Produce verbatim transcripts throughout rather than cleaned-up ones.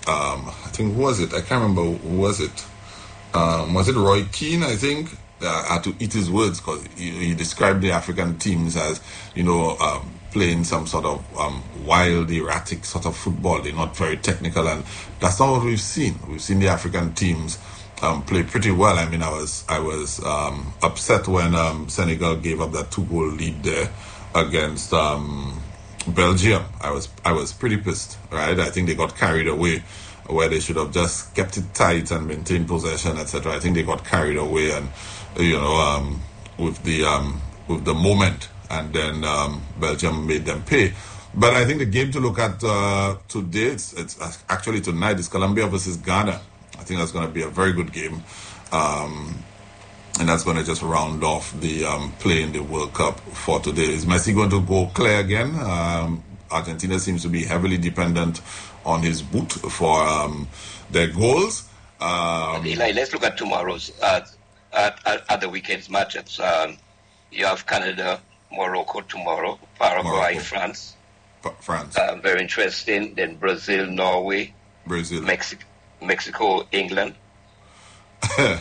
um, I think, who was it? I can't remember who was it. Um, was it Roy Keane, I think? Uh, had to eat his words because he, he described the African teams as, you know, um, playing some sort of um, wild, erratic sort of football. They're not very technical, and that's not what we've seen. We've seen the African teams um, play pretty well. I mean, I was I was um, upset when um, Senegal gave up that two-goal lead there against um, Belgium. I was I was pretty pissed, right? I think they got carried away where they should have just kept it tight and maintained possession, et cetera. I think they got carried away, and you know, um, with the um, with the moment, and then um, Belgium made them pay. But I think the game to look at uh, today, it's, it's actually tonight, is Colombia versus Ghana. I think that's going to be a very good game, um, and that's going to just round off the um, play in the World Cup for today. Is Messi going to go clear again? Um, Argentina seems to be heavily dependent on his boot for um, their goals. Um, Eli, let's look at tomorrow's, uh, at, at, at the weekend's matchups. Um, you have Canada, Morocco tomorrow, Paraguay, Morocco. France. P- France. Uh, very interesting. Then Brazil, Norway. Brazil. Mexico, Mexico, England. I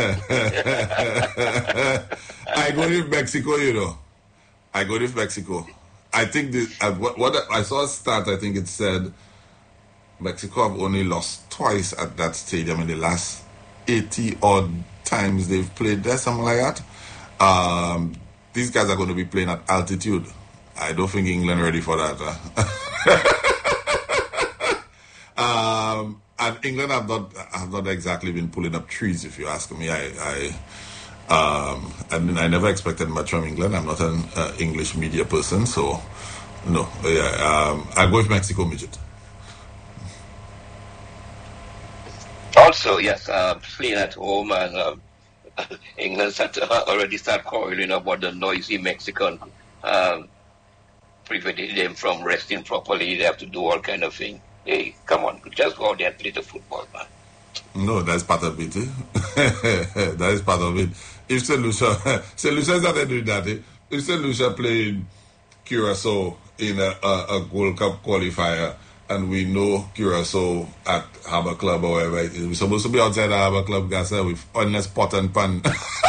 go with Mexico, you know. I go with Mexico. I think the, uh, what, what I saw a stat, I think it said Mexico have only lost twice at that stadium in the last eighty odd times they've played there, something like that. Um, these guys are going to be playing at altitude. I don't think England ready for that. Huh? um, and England have not have not exactly been pulling up trees, if you ask me. I, I Um, I mean, I never expected much from England. I'm not an uh, English media person, so no. Yeah, um, I go with Mexico midget. Also, yes, uh, playing at home, and um, England start to, uh, already start quarreling about the noisy Mexican, um, preventing them from resting properly. They have to do all kind of thing. Hey, come on, just go out there and play the football, man. No, that's part of it. Eh? That is part of it. If Saint Lucia, Saint Lucia started doing that, eh? If Saint Lucia played Curacao in a, a, a Gold Cup qualifier, and we know Curacao at Harbour Club or wherever it is, we're supposed to be outside the Harbour Club, guys, with endless pot and pan.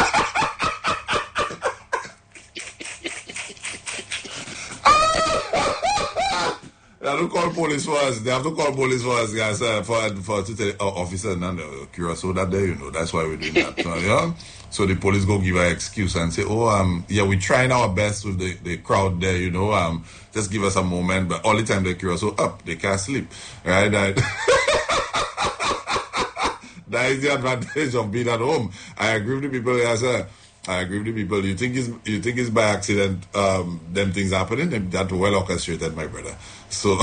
They have to call police for us. They have to call police for us, guys, uh, for for to tell uh, officer and uh, Curacao that day, you know. That's why we're doing that. So, yeah. So the police go give an excuse and say, oh, um, yeah, we're trying our best with the, the crowd there, you know. Um, just give us a moment. But all the time the Curacao up, they can't sleep, right? That, that is the advantage of being at home. I agree with the people. Yes, sir. I agree with the people. You think it's you think it's by accident? Um, them things happening. That's well orchestrated, my brother. So,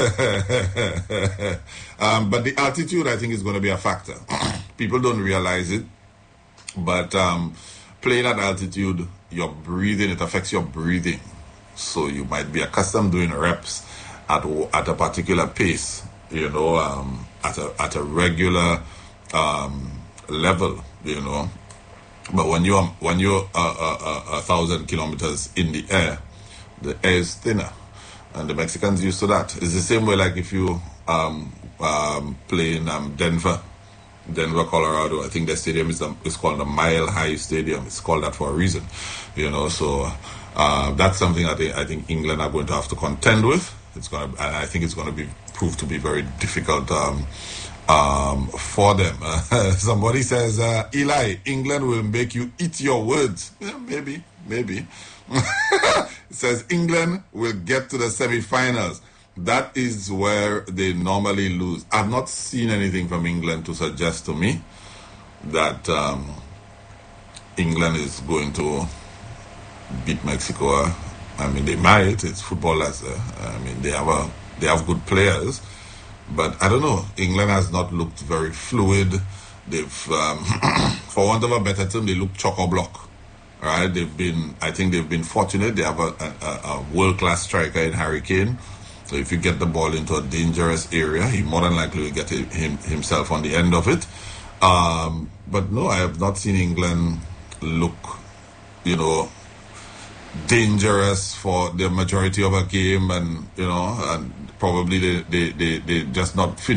um, but the altitude, I think, is going to be a factor. People don't realize it, but um, playing at altitude, your breathing, it affects your breathing. So you might be accustomed doing reps at at a particular pace, you know, um, at a at a regular um, level, you know. But when you're when you're a, a, a thousand kilometers in the air, the air is thinner, and the Mexicans used to that. It's the same way like if you um, um, play in um, Denver, Denver, Colorado. I think the stadium is the, is called the Mile High Stadium. It's called that for a reason, you know. So uh, that's something I think I think England are going to have to contend with. It's gonna, and I think it's going to be proved to be very difficult. Um, Um, for them. Uh, somebody says, uh, Eli, England will make you eat your words. Yeah, maybe, maybe. It says England will get to the semi-finals. That is where they normally lose. I've not seen anything from England to suggest to me that um, England is going to beat Mexico. I mean, they might. It's footballers. Uh, I mean, they have a, they have good players. But I don't know. England has not looked very fluid. They've, um, for want of a better term, they look chock-a-block. Right? They've been, I think they've been fortunate. They have a, a, a world-class striker in Harry Kane. So if you get the ball into a dangerous area, he more than likely will get him, himself on the end of it. Um, but no, I have not seen England look, you know, dangerous for the majority of a game, and you know, and probably they they they, they just not